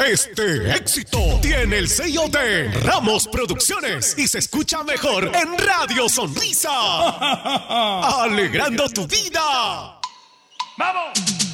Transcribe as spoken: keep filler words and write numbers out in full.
Este éxito tiene el sello de Ramos Producciones y se escucha mejor en Radio Sonrisa. Alegrando tu vida. ¡Vamos!